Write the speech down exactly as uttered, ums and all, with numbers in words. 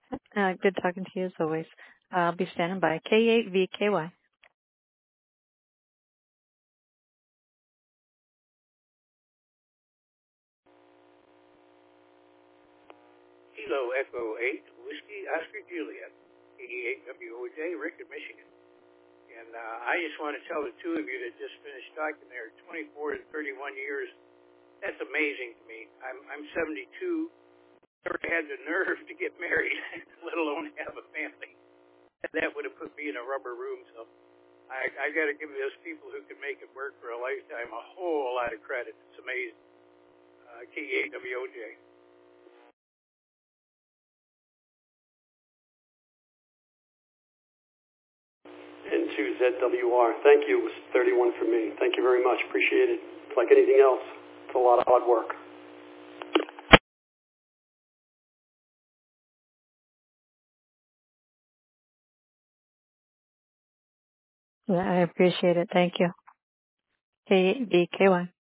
Uh, good talking to you as always. I'll be standing by. K eight V K Y. Kilo Echo eight, Whiskey Oscar Juliet, eighty-eight W O J, Rickett, Michigan. And uh, I just want to tell the two of you that just finished talking there, twenty-four to thirty-one years, that's amazing to me. I'm I'm seventy-two, never had the nerve to get married, let alone have a family. That would have put me in a rubber room. So I, I got to give those people who can make it work for a lifetime a whole lot of credit. It's amazing. Uh, K eight W O J. N two Z W R. Thank you. It was thirty-one for me. Thank you very much. Appreciate it. It's like anything else. It's a lot of hard work. Yeah, I appreciate it. Thank you. K eight V K Y.